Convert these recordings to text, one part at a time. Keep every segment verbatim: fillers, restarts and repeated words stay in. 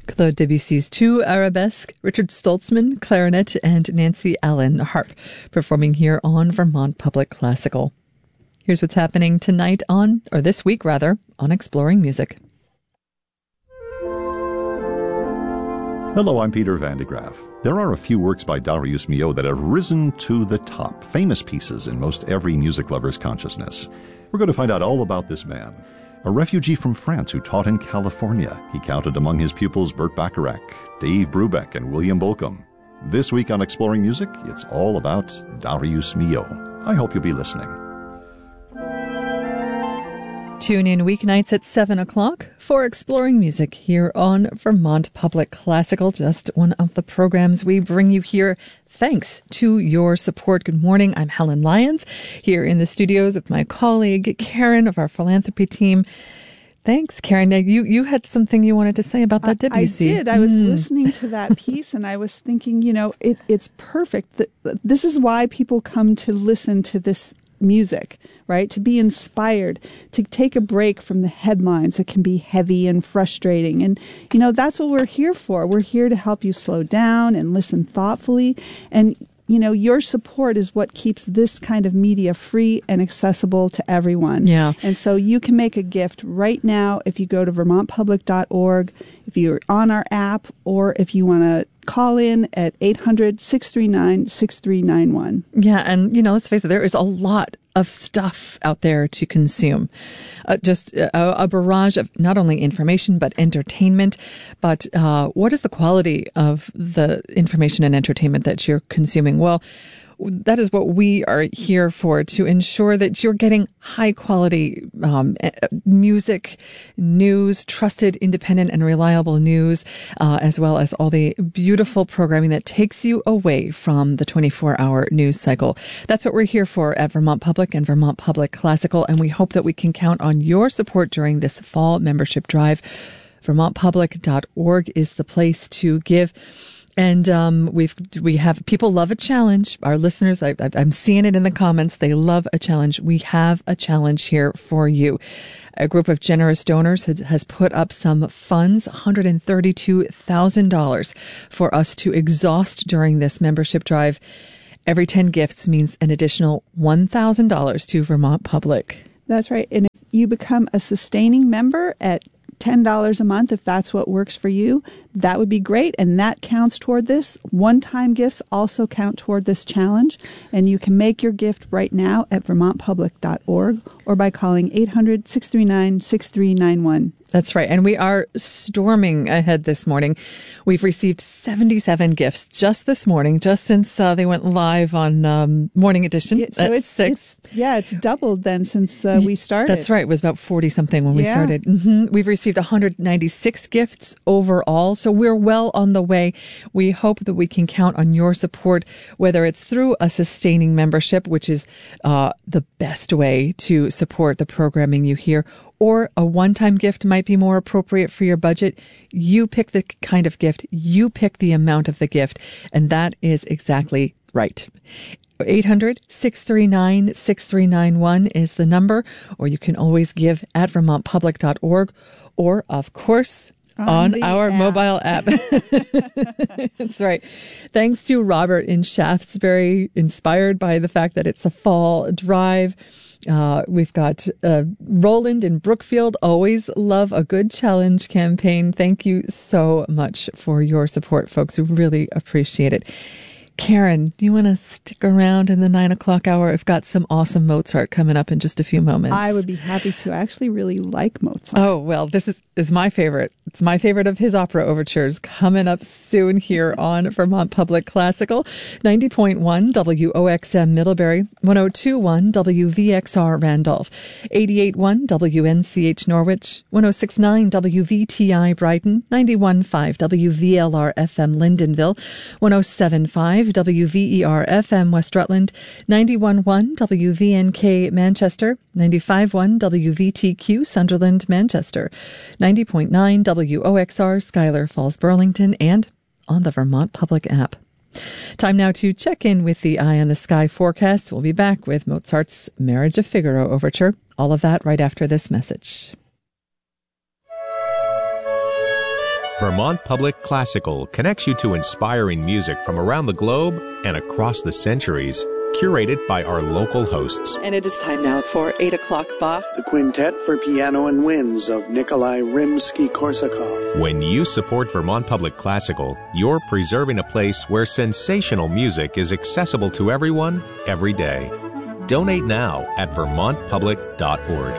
Claude Debussy's Two Arabesque, Richard Stoltzman, clarinet, and Nancy Allen, harp, performing here on Vermont Public Classical. Here's what's happening tonight on, or this week rather, on Exploring Music. Hello, I'm Peter Van de Graaff. There are a few works by Darius Milhaud that have risen to the top, famous pieces in most every music lover's consciousness. We're going to find out all about this man. A refugee from France who taught in California. He counted among his pupils Burt Bacharach, Dave Brubeck, and William Bolcom. This week on Exploring Music, it's all about Darius Milhaud. I hope you'll be listening. Tune in weeknights at seven o'clock for Exploring Music here on Vermont Public Classical, just one of the programs we bring you here thanks to your support. Good morning. I'm Helen Lyons here in the studios with my colleague Karen of our philanthropy team. Thanks, Karen. Now, you, you had something you wanted to say about that Debussy. I did. I was mm. listening to that piece and I was thinking, you know, it, it's perfect. This is why people come to listen to this music, right? To be inspired, to take a break from the headlines that can be heavy and frustrating. And, you know, that's what we're here for. We're here to help you slow down and listen thoughtfully. And, you know, your support is what keeps this kind of media free and accessible to everyone. Yeah. And so you can make a gift right now if you go to vermont public dot org, if you're on our app, or if you want to call in at eight hundred, six three nine, six three nine one. Yeah, and, you know, let's face it, there is a lot of stuff out there to consume. Uh, just a, a barrage of not only information, but entertainment. But uh, what is the quality of the information and entertainment that you're consuming? Well, that is what we are here for, to ensure that you're getting high quality um, music, news, trusted, independent, and reliable news, uh, as well as all the beautiful programming that takes you away from the twenty-four hour news cycle. That's what we're here for at Vermont Public and Vermont Public Classical, and we hope that we can count on your support during this fall membership drive. vermont public dot org is the place to give. And um, we've we have people love a challenge. Our listeners, I, I'm seeing it in the comments. They love a challenge. We have a challenge here for you. A group of generous donors has, has put up some funds, one hundred thirty-two thousand dollars, for us to exhaust during this membership drive. Every ten gifts means an additional one thousand dollars to Vermont Public. That's right. And if you become a sustaining member at ten dollars a month, if that's what works for you, that would be great. And that counts toward this. One-time gifts also count toward this challenge. And you can make your gift right now at vermont public dot org or by calling eight hundred, six three nine, six three nine one. That's right. And we are storming ahead this morning. We've received seventy-seven gifts just this morning, just since uh, they went live on um, Morning Edition yeah, so at it's, six. It's, yeah, it's doubled then since uh, we started. That's right. It was about forty-something when we yeah. started. Mm-hmm. We've received one hundred ninety-six gifts overall, so we're well on the way. We hope that we can count on your support, whether it's through a sustaining membership, which is uh, the best way to support the programming you hear, or a one-time gift might be more appropriate for your budget. You pick the kind of gift, you pick the amount of the gift, and that is exactly right. eight hundred, six three nine, six three nine one is the number, or you can always give at vermont public dot org, or, of course, on, on our app. mobile app. That's right. Thanks to Robert in Shaftesbury, inspired by the fact that it's a fall drive. Uh, we've got uh, Roland in Brookfield. Always love a good challenge campaign. Thank you so much for your support, folks. We really appreciate it. Karen, do you want to stick around in the nine o'clock hour? I've got some awesome Mozart coming up in just a few moments. I would be happy to. I actually really like Mozart. Oh, well, this is, is my favorite. It's my favorite of his opera overtures, coming up soon here on Vermont Public Classical. ninety point one W O X M Middlebury, one oh two point one W V X R Randolph, eighty-eight point one W N C H Norwich, one oh six point nine W V T I Brighton, ninety-one point five W V L R F M Lyndonville, one oh seven point five W V E R F M West Rutland, ninety-one point one W V N K Manchester, ninety-five point one W V T Q Sunderland Manchester, ninety point nine W O X R Schuyler Falls Burlington, and on the Vermont Public app. Time now to check in with the Eye on the Sky forecast. We'll be back with Mozart's Marriage of Figaro overture. All of that right after this message. Vermont Public Classical connects you to inspiring music from around the globe and across the centuries, curated by our local hosts. And it is time now for eight o'clock Bach. The quintet for piano and winds of Nikolai Rimsky-Korsakov. When you support Vermont Public Classical, you're preserving a place where sensational music is accessible to everyone, every day. Donate now at vermont public dot org.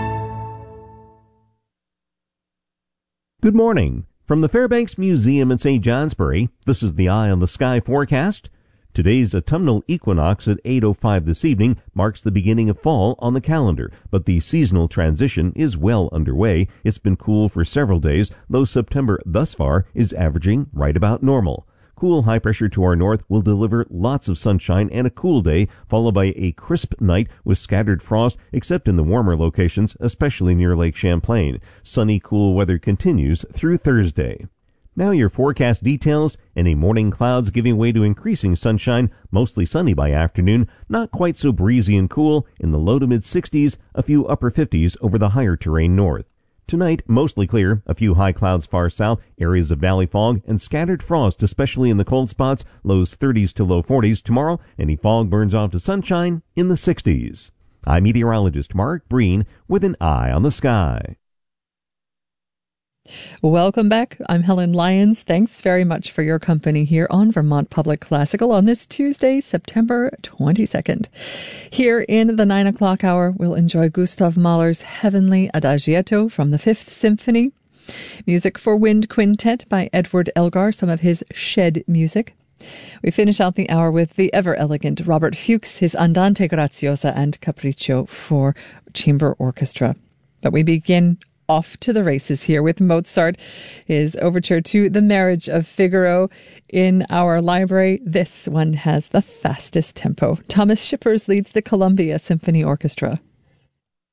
Good morning. From the Fairbanks Museum in Saint Johnsbury, this is the Eye on the Sky forecast. Today's autumnal equinox at eight oh five this evening marks the beginning of fall on the calendar, but the seasonal transition is well underway. It's been cool for several days, though September thus far is averaging right about normal. Cool high pressure to our north will deliver lots of sunshine and a cool day, followed by a crisp night with scattered frost, except in the warmer locations, especially near Lake Champlain. Sunny, cool weather continues through Thursday. Now your forecast details. Any morning clouds giving way to increasing sunshine, mostly sunny by afternoon, not quite so breezy and cool, in the low to mid sixties, a few upper fifties over the higher terrain north. Tonight, mostly clear, a few high clouds far south, areas of valley fog, and scattered frost, especially in the cold spots, lows thirties to low forties. Tomorrow, any fog burns off to sunshine in the sixties. I'm meteorologist Mark Breen with an Eye on the Sky. Welcome back. I'm Helen Lyons. Thanks very much for your company here on Vermont Public Classical on this Tuesday, September twenty-second. Here in the nine o'clock hour, we'll enjoy Gustav Mahler's Heavenly Adagietto from the Fifth Symphony, music for wind quintet by Edward Elgar, some of his Shed music. We finish out the hour with the ever-elegant Robert Fuchs, his Andante Graziosa and Capriccio for chamber orchestra. But we begin off to the races here with Mozart, his overture to The Marriage of Figaro. In our library, this one has the fastest tempo. Thomas Shippers leads the Columbia Symphony Orchestra.